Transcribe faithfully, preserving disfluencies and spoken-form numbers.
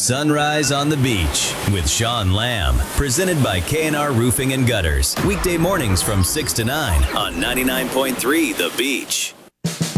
Sunrise on the Beach with Sean Lamb, presented by K and R Roofing and Gutters. Weekday mornings from six to nine on ninety-nine point three The Beach.